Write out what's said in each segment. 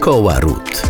Szkoła Ród.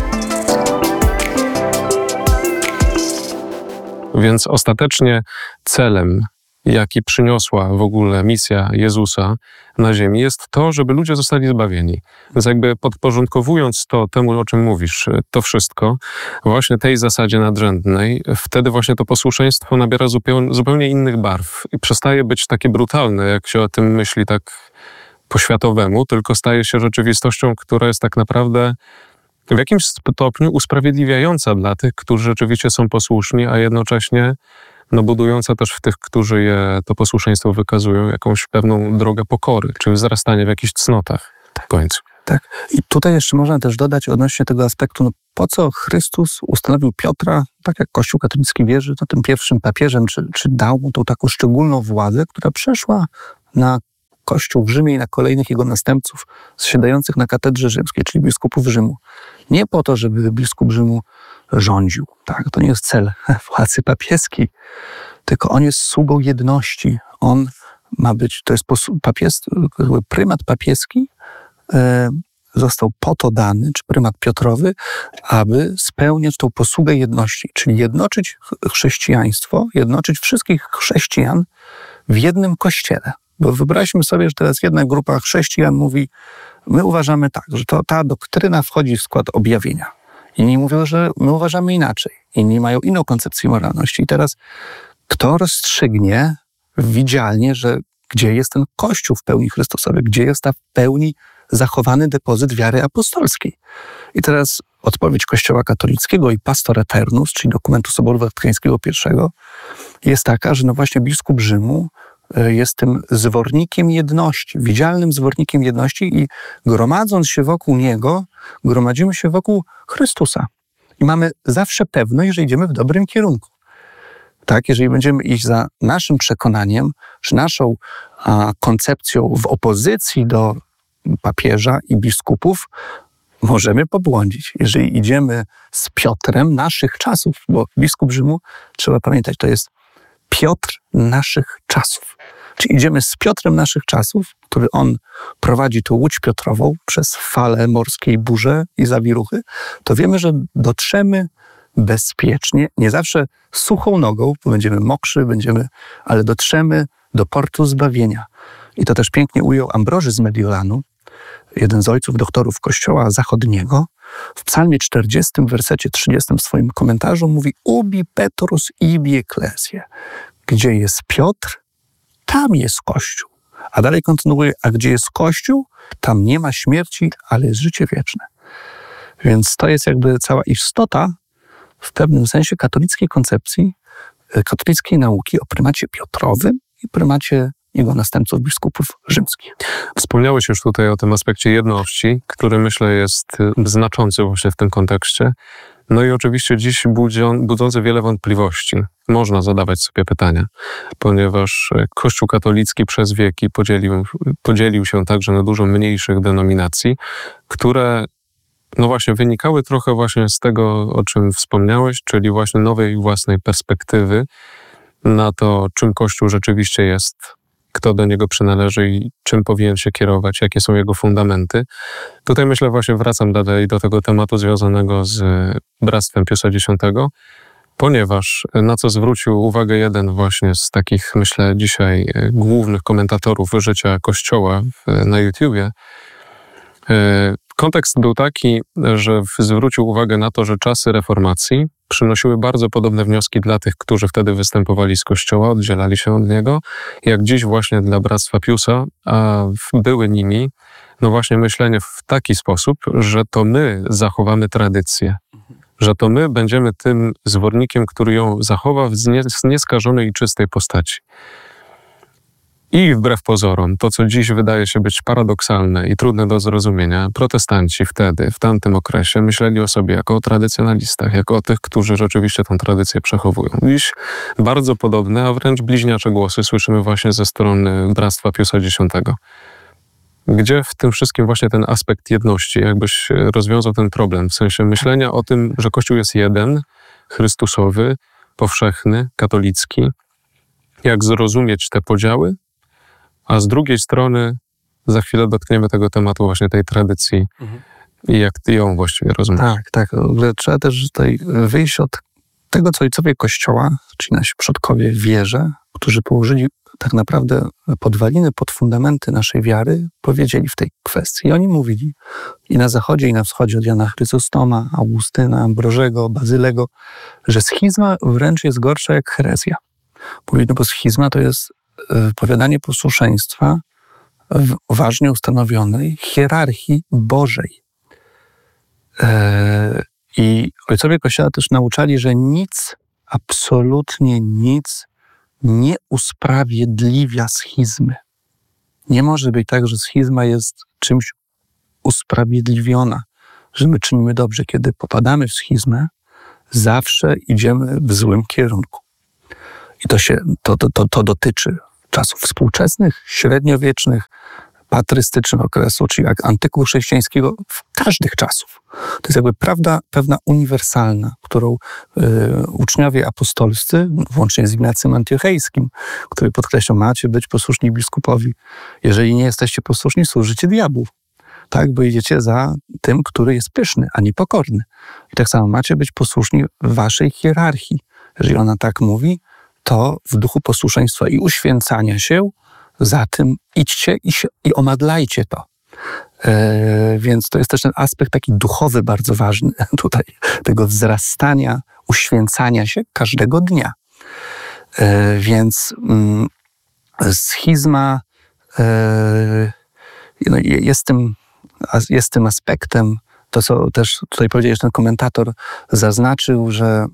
Więc ostatecznie celem, jaki przyniosła w ogóle misja Jezusa na ziemi, jest to, żeby ludzie zostali zbawieni. Więc jakby podporządkowując to temu, o czym mówisz, to wszystko, właśnie tej zasadzie nadrzędnej, wtedy właśnie to posłuszeństwo nabiera zupełnie innych barw i przestaje być takie brutalne, jak się o tym myśli tak po światowemu, tylko staje się rzeczywistością, która jest tak naprawdę w jakimś stopniu usprawiedliwiająca dla tych, którzy rzeczywiście są posłuszni, a jednocześnie budująca też w tych, którzy to posłuszeństwo wykazują, jakąś pewną drogę pokory, czy wzrastanie w jakichś cnotach w końcu. Tak. I tutaj jeszcze można też dodać odnośnie tego aspektu, po co Chrystus ustanowił Piotra, tak jak Kościół katolicki wierzy, tym pierwszym papieżem, czy dał mu tą taką szczególną władzę, która przeszła na Kościół w Rzymie i na kolejnych jego następców zasiadających na katedrze rzymskiej, czyli biskupów Rzymu. Nie po to, żeby biskup Rzymu rządził. Tak? To nie jest cel władzy papieskiej, tylko on jest sługą jedności. On ma być, to jest prymat papieski został po to dany, czy prymat Piotrowy, aby spełniać tą posługę jedności, czyli jednoczyć chrześcijaństwo, jednoczyć wszystkich chrześcijan w jednym kościele. Bo wyobraźmy sobie, że teraz jedna grupa chrześcijan mówi, my uważamy tak, że ta doktryna wchodzi w skład objawienia. Inni mówią, że my uważamy inaczej. Inni mają inną koncepcję moralności. I teraz kto rozstrzygnie widzialnie, że gdzie jest ten Kościół w pełni Chrystusowy, gdzie jest ta w pełni zachowany depozyt wiary apostolskiej? I teraz odpowiedź Kościoła katolickiego i Pastor Aeternus, czyli dokumentu Soboru Watykańskiego I, jest taka, że właśnie biskup Rzymu jest tym zwornikiem jedności, widzialnym zwornikiem jedności i gromadząc się wokół niego, gromadzimy się wokół Chrystusa. I mamy zawsze pewność, że idziemy w dobrym kierunku. Tak, jeżeli będziemy iść za naszym przekonaniem, czy naszą koncepcją w opozycji do papieża i biskupów, możemy pobłądzić. Jeżeli idziemy z Piotrem naszych czasów, bo biskup Rzymu, trzeba pamiętać, to jest Piotr naszych czasów. Czyli idziemy z Piotrem naszych czasów, który on prowadzi tą łódź Piotrową przez fale morskie, burze i zawiruchy, to wiemy, że dotrzemy bezpiecznie, nie zawsze suchą nogą, bo będziemy mokrzy, ale dotrzemy do portu zbawienia. I to też pięknie ujął Ambroży z Mediolanu, jeden z ojców doktorów Kościoła Zachodniego. W psalmie 40, w wersecie 30 w swoim komentarzu mówi ubi Petrus ibi ecclesiae. Gdzie jest Piotr, tam jest Kościół. A dalej kontynuuje, a gdzie jest Kościół, tam nie ma śmierci, ale jest życie wieczne. Więc to jest jakby cała istota w pewnym sensie katolickiej koncepcji, katolickiej nauki o prymacie Piotrowym i prymacie jego następców biskupów rzymskich. Wspomniałeś już tutaj o tym aspekcie jedności, który myślę jest znaczący właśnie w tym kontekście. No i oczywiście dziś budzące wiele wątpliwości. Można zadawać sobie pytania, ponieważ Kościół katolicki przez wieki podzielił się także na dużo mniejszych denominacji, które właśnie wynikały trochę właśnie z tego, o czym wspomniałeś, czyli właśnie nowej własnej perspektywy na to, czym Kościół rzeczywiście jest, kto do niego przynależy i czym powinien się kierować, jakie są jego fundamenty. Tutaj myślę właśnie wracam dalej do tego tematu związanego z Bractwem Piusa X, ponieważ na co zwrócił uwagę jeden właśnie z takich, myślę, dzisiaj głównych komentatorów życia Kościoła na YouTubie, kontekst był taki, że zwrócił uwagę na to, że czasy reformacji przynosiły bardzo podobne wnioski dla tych, którzy wtedy występowali z Kościoła, oddzielali się od niego, jak dziś właśnie dla Bractwa Piusa, a były nimi właśnie myślenie w taki sposób, że to my zachowamy tradycję, że to my będziemy tym zwornikiem, który ją zachowa w nieskażonej i czystej postaci. I wbrew pozorom, to co dziś wydaje się być paradoksalne i trudne do zrozumienia, protestanci wtedy, w tamtym okresie, myśleli o sobie jako o tradycjonalistach, jako o tych, którzy rzeczywiście tę tradycję przechowują. Dziś bardzo podobne, a wręcz bliźniacze głosy słyszymy właśnie ze strony Bractwa Piusa X. Gdzie w tym wszystkim właśnie ten aspekt jedności, jakbyś rozwiązał ten problem, w sensie myślenia o tym, że Kościół jest jeden, chrystusowy, powszechny, katolicki, jak zrozumieć te podziały, a z drugiej strony za chwilę dotkniemy tego tematu właśnie tej tradycji i jak ty ją właściwie rozumiesz. Tak. W ogóle trzeba też tutaj wyjść od tego, co ojcowie Kościoła, czyli nasi przodkowie w wierze, którzy położyli tak naprawdę podwaliny pod fundamenty naszej wiary, powiedzieli w tej kwestii. I oni mówili i na zachodzie, i na wschodzie, od Jana Chrysostoma, Augustyna, Ambrożego, Bazylego, że schizma wręcz jest gorsza jak herezja. Mówili, no bo schizma to jest powiadanie posłuszeństwa w ważnie ustanowionej hierarchii Bożej. I ojcowie Kościoła też nauczali, że nic, absolutnie nic nie usprawiedliwia schizmy. Nie może być tak, że schizma jest czymś usprawiedliwiona, że my czynimy dobrze. Kiedy popadamy w schizmę, zawsze idziemy w złym kierunku. I to dotyczy czasów współczesnych, średniowiecznych, patrystycznych okresu, czyli jak antyku chrześcijańskiego, w każdych czasów. To jest jakby prawda pewna uniwersalna, którą uczniowie apostolscy, włącznie z Ignacym Antiochejskim, który podkreślał, macie być posłuszni biskupowi. Jeżeli nie jesteście posłuszni, służycie diabłu. Tak, bo idziecie za tym, który jest pyszny, a nie pokorny. I tak samo macie być posłuszni waszej hierarchii. Jeżeli ona tak mówi, to w duchu posłuszeństwa i uświęcania się za tym idźcie i omadlajcie to. Więc to jest też ten aspekt taki duchowy bardzo ważny tutaj, tego wzrastania, uświęcania się każdego dnia. Więc schizma jest tym aspektem, to co też tutaj powiedziałeś, ten komentator zaznaczył, że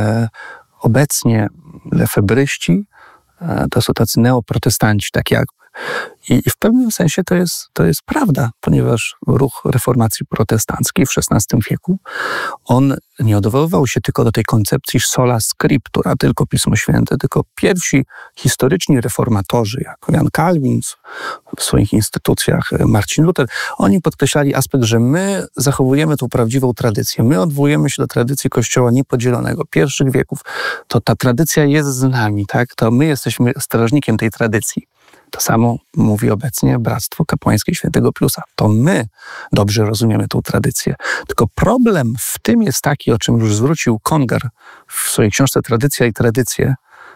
obecnie lefebryści to są tacy neoprotestanci, tak jakby. I w pewnym sensie to jest prawda, ponieważ ruch reformacji protestanckiej w XVI wieku, on nie odwoływał się tylko do tej koncepcji sola scriptura, tylko Pismo Święte, tylko pierwsi historyczni reformatorzy, jak Jan Kalwin w swoich instytucjach, Marcin Luther, oni podkreślali aspekt, że my zachowujemy tą prawdziwą tradycję. My odwołujemy się do tradycji Kościoła niepodzielonego, pierwszych wieków. To ta tradycja jest z nami, tak? To my jesteśmy strażnikiem tej tradycji. To samo mówi obecnie Bractwo Kapłańskie Świętego Piusa. To my dobrze rozumiemy tą tradycję. Tylko problem w tym jest taki, o czym już zwrócił Congar w swojej książce Tradycja i tradycje,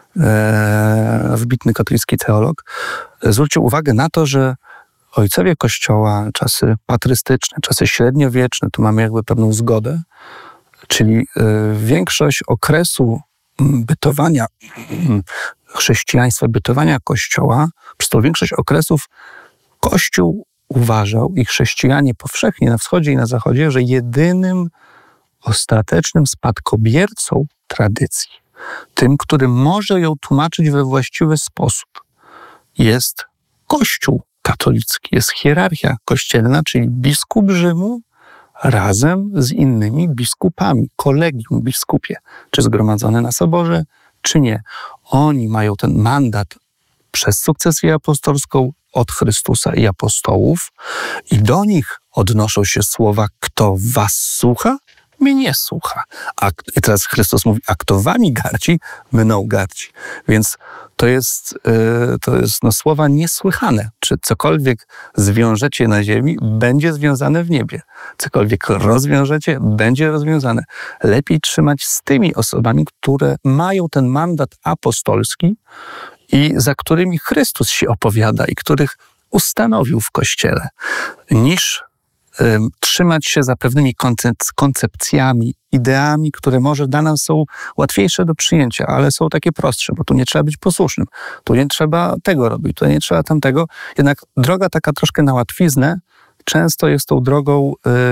wybitny katolicki teolog, zwrócił uwagę na to, że ojcowie Kościoła, czasy patrystyczne, czasy średniowieczne, tu mamy jakby pewną zgodę, czyli większość okresu bytowania chrześcijaństwa, bytowania Kościoła, przez tą większość okresów Kościół uważał i chrześcijanie powszechnie na wschodzie i na zachodzie, że jedynym ostatecznym spadkobiercą tradycji, tym, który może ją tłumaczyć we właściwy sposób, jest Kościół katolicki, jest hierarchia kościelna, czyli biskup Rzymu razem z innymi biskupami, kolegium biskupie, czy zgromadzone na soborze, czy nie. Oni mają ten mandat przez sukcesję apostolską od Chrystusa i apostołów i do nich odnoszą się słowa, kto was słucha, mnie słucha. I teraz Chrystus mówi, a kto wami gardzi, mną gardzi. Więc to jest słowa niesłychane. Czy cokolwiek zwiążecie na ziemi, będzie związane w niebie. Cokolwiek rozwiążecie, będzie rozwiązane. Lepiej trzymać z tymi osobami, które mają ten mandat apostolski i za którymi Chrystus się opowiada i których ustanowił w Kościele, niż trzymać się za pewnymi koncepcjami, ideami, które może dla nas są łatwiejsze do przyjęcia, ale są takie prostsze, bo tu nie trzeba być posłusznym, tu nie trzeba tego robić, tu nie trzeba tamtego. Jednak droga taka troszkę na łatwiznę często jest tą drogą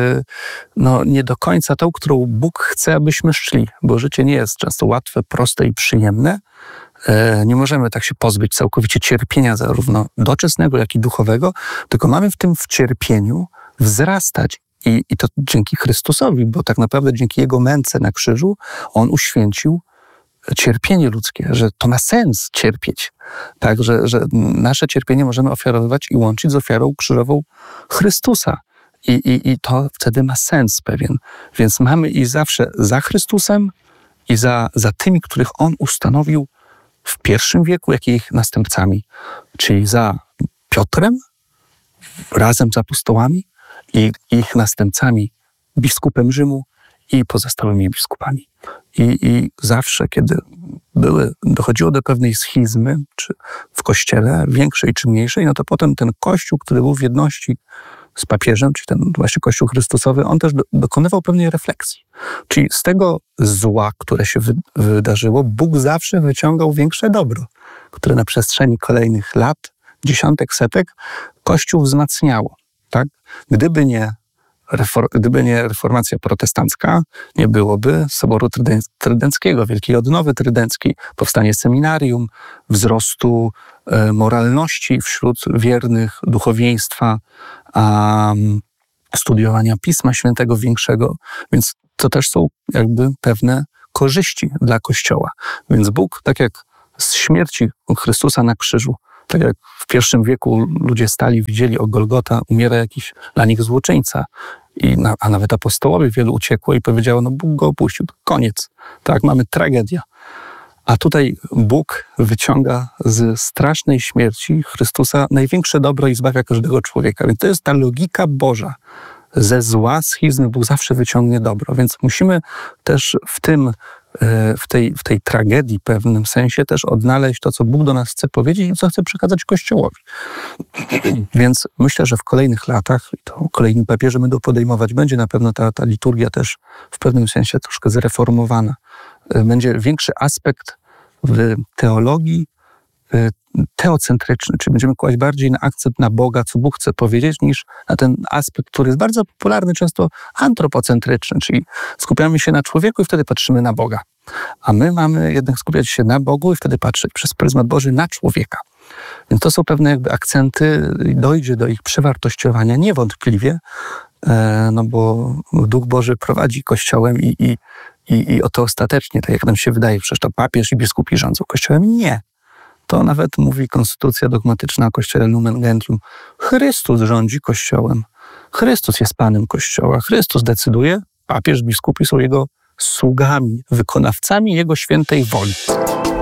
nie do końca tą, którą Bóg chce, abyśmy szli, bo życie nie jest często łatwe, proste i przyjemne. Nie możemy tak się pozbyć całkowicie cierpienia zarówno doczesnego, jak i duchowego, tylko mamy w tym cierpieniu wzrastać i to dzięki Chrystusowi, bo tak naprawdę dzięki Jego męce na krzyżu On uświęcił cierpienie ludzkie, że to ma sens cierpieć. Tak, że nasze cierpienie możemy ofiarowywać i łączyć z ofiarą krzyżową Chrystusa. I to wtedy ma sens pewien. Więc mamy iść zawsze za Chrystusem i za tymi, których On ustanowił w pierwszym wieku, jak i ich następcami. Czyli za Piotrem, razem z apostołami i ich następcami, biskupem Rzymu i pozostałymi biskupami. I zawsze, kiedy dochodziło do pewnej schizmy, czy w Kościele, większej czy mniejszej, no to potem ten Kościół, który był w jedności z papieżem, czyli ten właśnie Kościół Chrystusowy, on też dokonywał pewnej refleksji. Czyli z tego zła, które się wydarzyło, Bóg zawsze wyciągał większe dobro, które na przestrzeni kolejnych lat, dziesiątek, setek, Kościół wzmacniało. Tak? Gdyby nie reformacja protestancka, nie byłoby Soboru Trydenckiego, Wielkiej Odnowy Trydenckiej, powstanie seminarium, wzrostu moralności wśród wiernych, duchowieństwa, studiowania Pisma Świętego większego. Więc to też są jakby pewne korzyści dla Kościoła. Więc Bóg, tak jak z śmierci Chrystusa na krzyżu, tak jak w pierwszym wieku ludzie stali, widzieli o Golgota, umiera jakiś dla nich złoczyńca, a nawet apostołowie wielu uciekło i powiedziało, no Bóg go opuścił, koniec. Tak, mamy tragedię. A tutaj Bóg wyciąga z strasznej śmierci Chrystusa największe dobro i zbawia każdego człowieka. Więc to jest ta logika Boża. Ze zła, schizmy Bóg zawsze wyciągnie dobro. Więc musimy też w tej tragedii w pewnym sensie też odnaleźć to, co Bóg do nas chce powiedzieć i co chce przekazać Kościołowi. Więc myślę, że w kolejnych latach, i to kolejni papieże będą podejmować, będzie na pewno ta liturgia też w pewnym sensie troszkę zreformowana. Będzie większy aspekt w teologii teocentryczny, czyli będziemy kłaść bardziej na akcent na Boga, co Bóg chce powiedzieć, niż na ten aspekt, który jest bardzo popularny, często antropocentryczny, czyli skupiamy się na człowieku i wtedy patrzymy na Boga. A my mamy jednak skupiać się na Bogu i wtedy patrzeć przez pryzmat Boży na człowieka. Więc to są pewne jakby akcenty, dojdzie do ich przewartościowania niewątpliwie, no bo Duch Boży prowadzi Kościołem i oto ostatecznie, tak jak nam się wydaje, przecież to papież i biskupi rządzą Kościołem. Nie. To nawet mówi konstytucja dogmatyczna o Kościele Lumen Gentium. Chrystus rządzi Kościołem. Chrystus jest Panem Kościoła. Chrystus decyduje, papież, biskupi są Jego sługami, wykonawcami Jego świętej woli.